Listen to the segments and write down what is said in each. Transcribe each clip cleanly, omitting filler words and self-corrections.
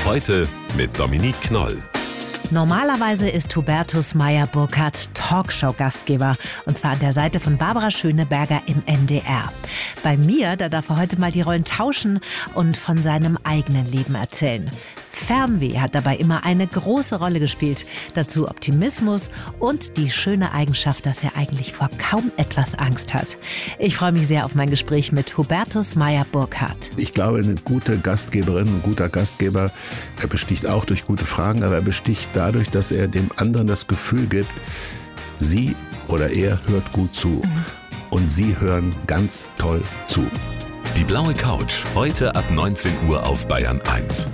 Heute mit Dominique Knoll. Normalerweise ist Hubertus Meyer-Burkhardt Talkshow-Gastgeber, und zwar an der Seite von Barbara Schöneberger im NDR. Bei mir, da darf er heute mal die Rollen tauschen und von seinem eigenen Leben erzählen. Fernweh hat dabei immer eine große Rolle gespielt. Dazu Optimismus und die schöne Eigenschaft, dass er eigentlich vor kaum etwas Angst hat. Ich freue mich sehr auf mein Gespräch mit Hubertus Meyer-Burkhardt. Ich glaube, eine gute Gastgeberin, ein guter Gastgeber, er besticht auch durch gute Fragen, aber er besticht dadurch, dass er dem anderen das Gefühl gibt, sie oder er hört gut zu. Und sie hören ganz toll zu. Die blaue Couch, heute ab 19 Uhr auf Bayern 1.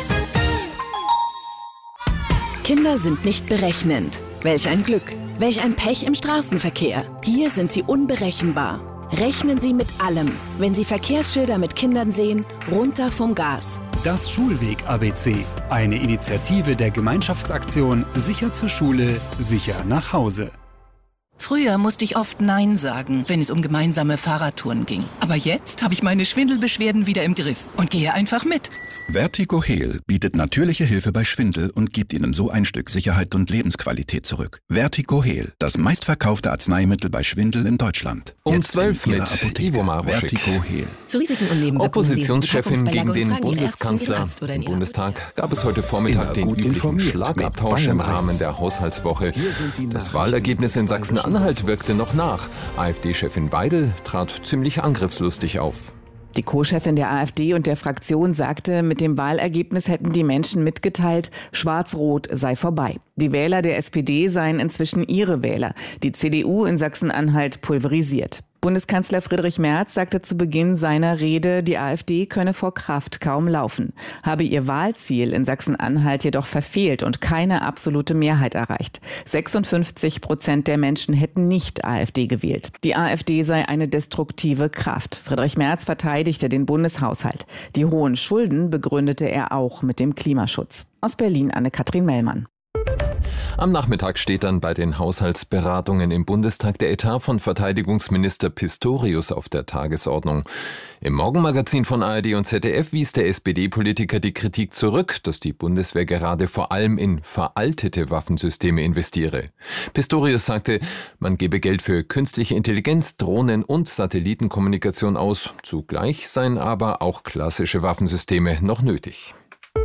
Kinder sind nicht berechnend. Welch ein Glück, welch ein Pech im Straßenverkehr. Hier sind sie unberechenbar. Rechnen Sie mit allem. Wenn Sie Verkehrsschilder mit Kindern sehen, runter vom Gas. Das Schulweg-ABC, eine Initiative der Gemeinschaftsaktion Sicher zur Schule, sicher nach Hause. Früher musste ich oft Nein sagen, wenn es um gemeinsame Fahrradtouren ging. Aber jetzt habe ich meine Schwindelbeschwerden wieder im Griff und gehe einfach mit. Vertigo Heal bietet natürliche Hilfe bei Schwindel und gibt Ihnen so ein Stück Sicherheit und Lebensqualität zurück. Vertigo Heal, das meistverkaufte Arzneimittel bei Schwindel in Deutschland. Um Jetzt 12 in Ihrer mit Apotheke. Ivo Maruschik. Vertigo Heal. Zu Risiken und Nebenwirkungen. Oppositionschefin gegen den Fragen Ihre Bundeskanzler. Ärztin, den Arzt oder Im den Bundestag gab es heute Vormittag Immer den gut üblichen informiert Schlagabtausch mit im Bayern Rahmen 1. der Haushaltswoche. Hier sind die Das Nachrichten Wahlergebnis in des Sachsen-Anhalt wirkte noch nach. AfD-Chefin Weidel trat ziemlich angriffslustig auf. Die Co-Chefin der AfD und der Fraktion sagte, mit dem Wahlergebnis hätten die Menschen mitgeteilt, Schwarz-Rot sei vorbei. Die Wähler der SPD seien inzwischen ihre Wähler. Die CDU in Sachsen-Anhalt pulverisiert. Bundeskanzler Friedrich Merz sagte zu Beginn seiner Rede, die AfD könne vor Kraft kaum laufen, habe ihr Wahlziel in Sachsen-Anhalt jedoch verfehlt und keine absolute Mehrheit erreicht. 56% der Menschen hätten nicht AfD gewählt. Die AfD sei eine destruktive Kraft. Friedrich Merz verteidigte den Bundeshaushalt. Die hohen Schulden begründete er auch mit dem Klimaschutz. Aus Berlin Anne-Kathrin Mellmann. Am Nachmittag steht dann bei den Haushaltsberatungen im Bundestag der Etat von Verteidigungsminister Pistorius auf der Tagesordnung. Im Morgenmagazin von ARD und ZDF wies der SPD-Politiker die Kritik zurück, dass die Bundeswehr gerade vor allem in veraltete Waffensysteme investiere. Pistorius sagte, man gebe Geld für künstliche Intelligenz, Drohnen und Satellitenkommunikation aus. Zugleich seien aber auch klassische Waffensysteme noch nötig.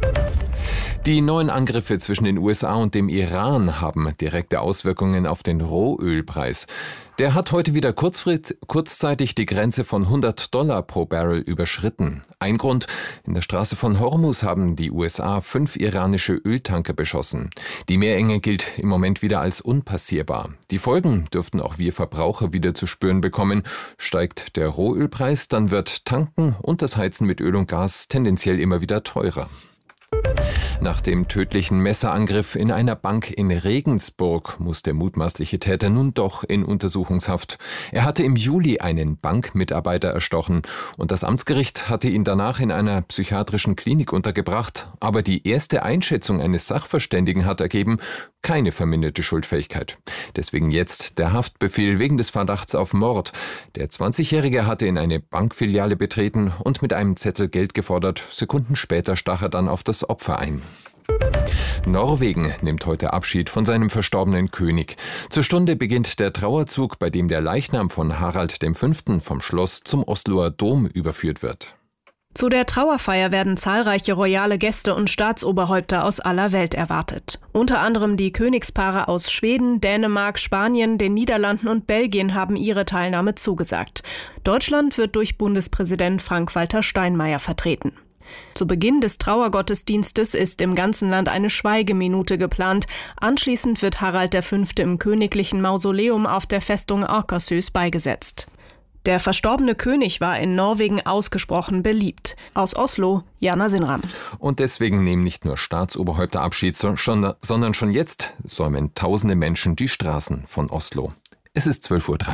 Die neuen Angriffe zwischen den USA und dem Iran haben direkte Auswirkungen auf den Rohölpreis. Der hat heute wieder kurzzeitig die Grenze von $100 pro Barrel überschritten. Ein Grund: in der Straße von Hormuz haben die USA 5 iranische Öltanker beschossen. Die Meerenge gilt im Moment wieder als unpassierbar. Die Folgen dürften auch wir Verbraucher wieder zu spüren bekommen. Steigt der Rohölpreis, dann wird Tanken und das Heizen mit Öl und Gas tendenziell immer wieder teurer. Nach dem tödlichen Messerangriff in einer Bank in Regensburg muss der mutmaßliche Täter nun doch in Untersuchungshaft. Er hatte im Juli einen Bankmitarbeiter erstochen und das Amtsgericht hatte ihn danach in einer psychiatrischen Klinik untergebracht. Aber die erste Einschätzung eines Sachverständigen hat ergeben, keine verminderte Schuldfähigkeit. Deswegen jetzt der Haftbefehl wegen des Verdachts auf Mord. Der 20-Jährige hatte in eine Bankfiliale betreten und mit einem Zettel Geld gefordert. Sekunden später stach er dann auf das Opfer ein. Norwegen nimmt heute Abschied von seinem verstorbenen König. Zur Stunde beginnt der Trauerzug, bei dem der Leichnam von Harald V. vom Schloss zum Osloer Dom überführt wird. Zu der Trauerfeier werden zahlreiche royale Gäste und Staatsoberhäupter aus aller Welt erwartet. Unter anderem die Königspaare aus Schweden, Dänemark, Spanien, den Niederlanden und Belgien haben ihre Teilnahme zugesagt. Deutschland wird durch Bundespräsident Frank-Walter Steinmeier vertreten. Zu Beginn des Trauergottesdienstes ist im ganzen Land eine Schweigeminute geplant. Anschließend wird Harald V. im königlichen Mausoleum auf der Festung Akershus beigesetzt. Der verstorbene König war in Norwegen ausgesprochen beliebt. Aus Oslo, Jana Sinram. Und deswegen nehmen nicht nur Staatsoberhäupter Abschied, sondern schon jetzt säumen tausende Menschen die Straßen von Oslo. Es ist 12:03 Uhr.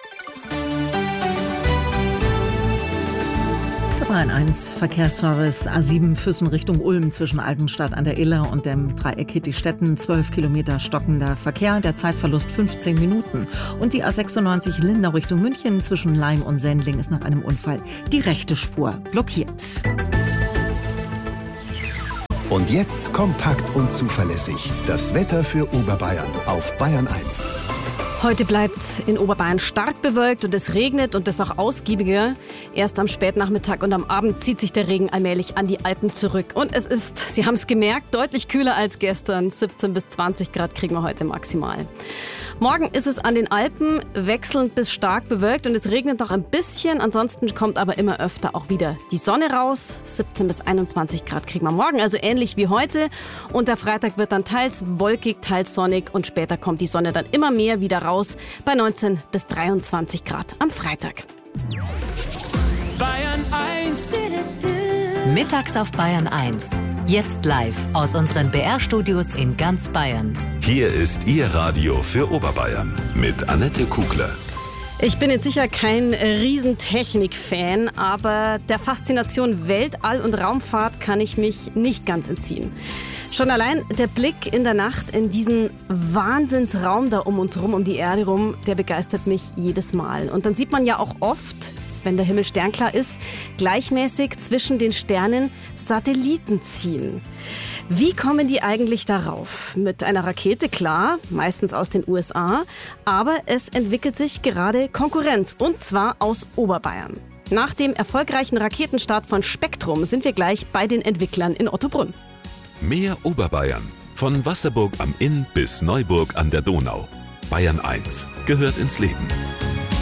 Bayern 1 Verkehrsservice A7 Füssen Richtung Ulm zwischen Altenstadt an der Iller und dem Dreieck Hittistetten. 12 Kilometer stockender Verkehr, der Zeitverlust 15 Minuten. Und die A96 Lindau Richtung München zwischen Laim und Sendling ist nach einem Unfall die rechte Spur blockiert. Und jetzt kompakt und zuverlässig. Das Wetter für Oberbayern auf Bayern 1. Heute bleibt in Oberbayern stark bewölkt und es regnet und das auch ausgiebiger. Erst am Spätnachmittag und am Abend zieht sich der Regen allmählich an die Alpen zurück. Und es ist, Sie haben es gemerkt, deutlich kühler als gestern. 17 bis 20 Grad kriegen wir heute maximal. Morgen ist es an den Alpen wechselnd bis stark bewölkt und es regnet noch ein bisschen. Ansonsten kommt aber immer öfter auch wieder die Sonne raus. 17 bis 21 Grad kriegen wir morgen, also ähnlich wie heute. Und der Freitag wird dann teils wolkig, teils sonnig und später kommt die Sonne dann immer mehr wieder raus bei 19 bis 23 Grad am Freitag. Bayern 1. Mittags auf Bayern 1. Jetzt live aus unseren BR-Studios in ganz Bayern. Hier ist Ihr Radio für Oberbayern mit Annette Kugler. Ich bin jetzt sicher kein Riesentechnik-Fan, aber der Faszination Weltall- und Raumfahrt kann ich mich nicht ganz entziehen. Schon allein der Blick in der Nacht in diesen Wahnsinnsraum da um uns rum, um die Erde rum, der begeistert mich jedes Mal. Und dann sieht man ja auch oft, wenn der Himmel sternklar ist, gleichmäßig zwischen den Sternen Satelliten ziehen. Wie kommen die eigentlich darauf? Mit einer Rakete, klar, meistens aus den USA, aber es entwickelt sich gerade Konkurrenz, und zwar aus Oberbayern. Nach dem erfolgreichen Raketenstart von Spektrum sind wir gleich bei den Entwicklern in Ottobrunn. Mehr Oberbayern. Von Wasserburg am Inn bis Neuburg an der Donau. Bayern 1 gehört ins Leben.